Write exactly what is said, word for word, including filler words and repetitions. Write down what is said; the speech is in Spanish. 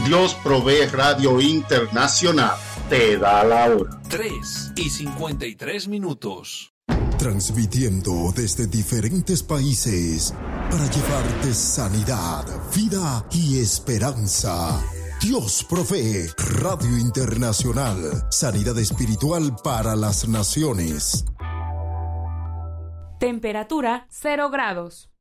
Dios Provee Radio Internacional te da la hora. tres y cincuenta y tres minutos. Transmitiendo desde diferentes países para llevarte sanidad, vida y esperanza. Dios Provee Radio Internacional. Sanidad espiritual para las naciones. Temperatura cero grados.